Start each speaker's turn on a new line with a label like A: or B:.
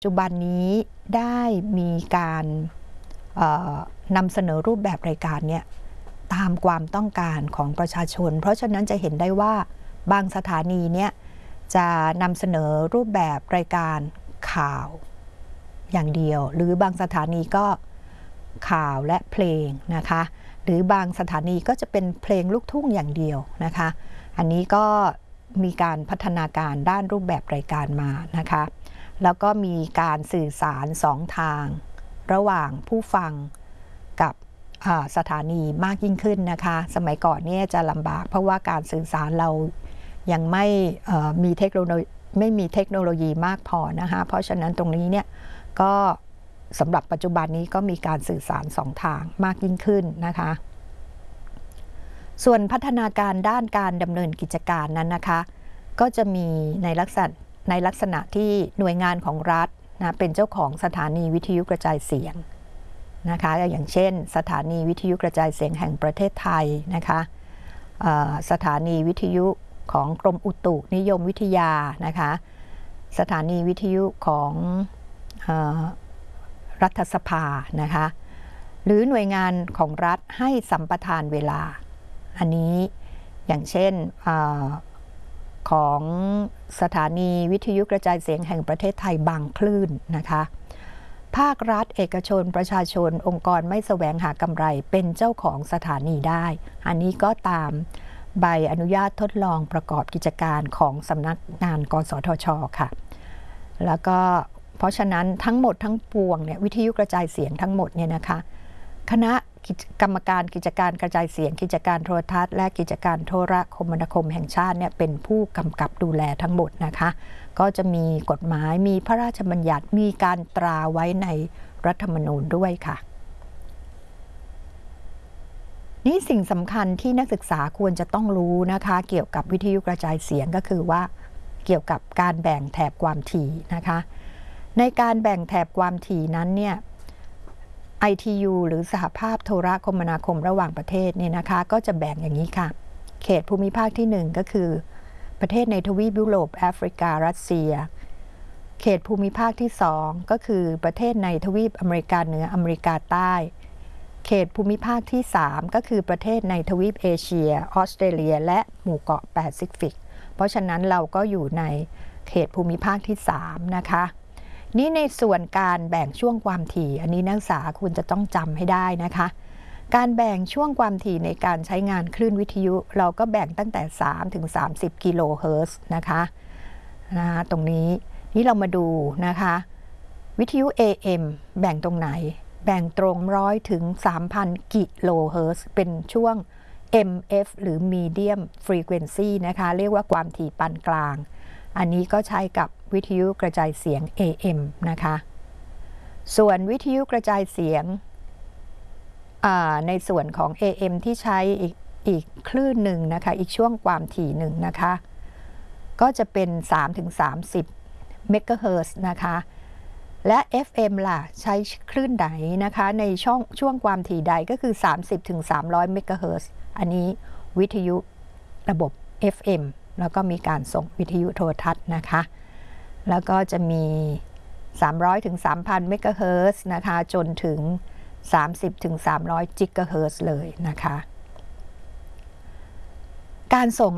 A: ปัจจุบันนี้ได้มีการนำเสนอรูปแบบรายการเนี่ยตามความต้องการของประชาชนเพราะฉะนั้นจะเห็นได้ว่าบางสถานีเนี่ยจะนำเสนอรูปแบบรายการข่าวอย่างเดียวหรือบางสถานีก็ข่าวและเพลงนะคะหรือบางสถานีก็จะเป็นเพลงลูกทุ่งอย่างเดียวนะคะอันนี้ก็มีการพัฒนาการด้านรูปแบบรายการมานะคะแล้วก็มีการสื่อสาร2 ทางระหว่างผู้ฟังกับสถานีมากยิ่งขึ้นนะคะสมัยก่อนเนี่ยจะลำบากเพราะว่าการสื่อสารเรายังไม่มีเทคโนโลยีมากพอนะคะเพราะฉะนั้นตรงนี้เนี่ยก็สำหรับปัจจุบันนี้ก็มีการสื่อสาร2 ทางมากยิ่งขึ้นนะคะส่วนพัฒนาการด้านการดำเนินกิจการนั้นนะคะก็จะมีในลักษณะที่หน่วยงานของรัฐนะเป็นเจ้าของสถานีวิทยุกระจายเสียงนะคะอย่างเช่นสถานีวิทยุกระจายเสียงแห่งประเทศไทยนะคะสถานีวิทยุของกรมอุตุนิยมวิทยานะคะสถานีวิทยุของรัฐสภานะคะหรือหน่วยงานของรัฐให้สัมปทานเวลาอันนี้อย่างเช่นของสถานีวิทยุกระจายเสียงแห่งประเทศไทยบางคลื่นนะคะภาครัฐเอกชนประชาชนองค์กรไม่แสวงหากำไรเป็นเจ้าของสถานีได้อันนี้ก็ตามใบอนุญาตทดลองประกอบกิจการของสำนักงานกสทช.ค่ะแล้วก็เพราะฉะนั้นทั้งหมดทั้งปวงเนี่ยวิทยุกระจายเสียงทั้งหมดเนี่ยนะคะคณะกรรมการกิจการกระจายเสียงกิจการโทรทัศน์และกิจการโทรคมนาคมแห่งชาติเนี่ยเป็นผู้กำกับดูแลทั้งหมดนะคะก็จะมีกฎหมายมีพระราชบัญญัติมีการตราไว้ในรัฐธรรมนูญด้วยค่ะนี่สิ่งสำคัญที่นักศึกษาควรจะต้องรู้นะคะเกี่ยวกับวิทยุกระจายเสียงก็คือว่าเกี่ยวกับการแบ่งแถบความถี่นะคะในการแบ่งแถบความถี่นั้นเนี่ยITU หรือสหภาพโทรคมนาคมระหว่างประเทศเนี่ยนะคะก็จะแบ่งอย่างนี้ค่ะเขตภูมิภาคที่1ก็คือประเทศในทวีปยุโรปแอฟริการัสเซียเขตภูมิภาคที่2ก็คือประเทศในทวีปอเมริกาเหนืออเมริกาใต้เขตภูมิภาคที่3ก็คือประเทศในทวีปเอเชียออสเตรเลียและหมู่เกาะแปซิฟิกเพราะฉะนั้นเราก็อยู่ในเขตภูมิภาคที่3นะคะนี่ในส่วนการแบ่งช่วงความถี่อันนี้นักศึกษาคุณจะต้องจำให้ได้นะคะการแบ่งช่วงความถี่ในการใช้งานคลื่นวิทยุเราก็แบ่งตั้งแต่3 ถึง 30 กิโลเฮิรตซ์นะคะตรงนี้นี่เรามาดูนะคะวิทยุ AM แบ่งตรงไหนแบ่งตรง100 ถึง 3,000 กิโลเฮิรตซ์เป็นช่วง MF หรือ Medium Frequency นะคะเรียกว่าความถี่ปานกลางอันนี้ก็ใช้กับวิทยุกระจายเสียง AM นะคะส่วนวิทยุกระจายเสียงในส่วนของ AM ที่ใช้อีกคลื่นหนึ่งนะคะอีกช่วงความถี่หนึ่งนะคะก็จะเป็น 3-30 เมกะเฮิรตซ์นะคะและ FM ล่ะใช้คลื่นไหนนะคะในช่วงความถี่ใดก็คือ 30-300 เมกะเฮิรตซ์อันนี้วิทยุระบบ FM แล้วก็มีการส่งวิทยุโทรทัศน์นะคะแล้วก็จะมี 300 ถึง 3,000 เมกะเฮิรตซ์นะคะจนถึง 30 ถึง 300 จิกะเฮิรตซ์เลยนะคะการส่ง